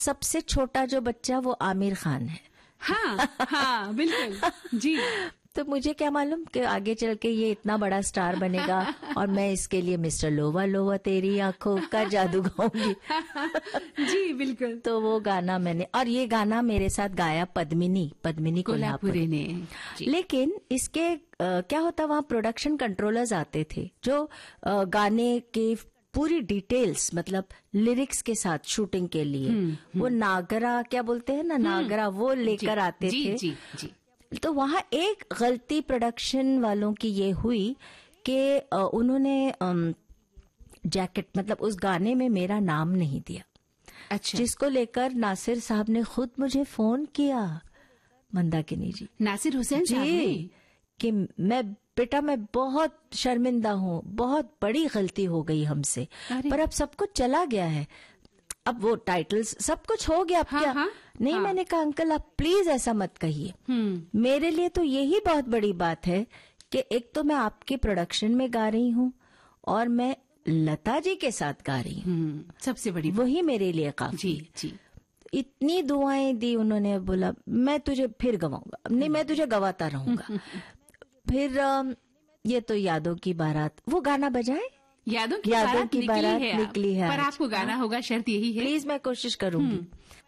सबसे छोटा जो बच्चा वो आमिर खान है। हाँ हाँ बिल्कुल जी। तो मुझे क्या मालूम कि आगे चल के ये इतना बड़ा स्टार बनेगा और मैं इसके लिए मिस्टर लोवा लोवा तेरी आंखों का जादू गाऊंगी। जी बिल्कुल। तो वो गाना मैंने, और ये गाना मेरे साथ गाया पद्मिनी कोल्हापुरी ने। लेकिन इसके क्या होता, वहाँ प्रोडक्शन कंट्रोलर्स आते थे जो गाने के पूरी डिटेल्स, मतलब लिरिक्स के साथ शूटिंग के लिए वो नागरा, क्या बोलते हैं ना, नागरा, वो लेकर आते थे। जी जी। तो वहाँ एक गलती प्रोडक्शन वालों की ये हुई कि उन्होंने जैकेट, मतलब उस गाने में मेरा नाम नहीं दिया। अच्छा। जिसको लेकर नासिर साहब ने खुद मुझे फोन किया, मंदाकिनी जी, नासिर हुसैन साहब ने, कि मैं बहुत शर्मिंदा हूँ, बहुत बड़ी गलती हो गई हमसे, पर अब सब कुछ चला गया है, अब वो टाइटल्स सब कुछ हो गया, अब क्या? नहीं, मैंने कहा अंकल आप प्लीज ऐसा मत कहिए, मेरे लिए तो यही बहुत बड़ी बात है कि एक तो मैं आपके प्रोडक्शन में गा रही हूँ और मैं लता जी के साथ गा रही हूँ, सबसे बड़ी वही मेरे लिए काफी। जी। इतनी दुआएं दी उन्होंने, बोला मैं तुझे फिर गवाऊंगा, नहीं मैं तुझे गवाता रहूंगा। फिर ये तो यादों की बारात, वो गाना बजाए, यादों की बारात निकली है, निकली है, पर आपको गाना होगा, शर्त यही है। प्लीज मैं कोशिश करूंगी।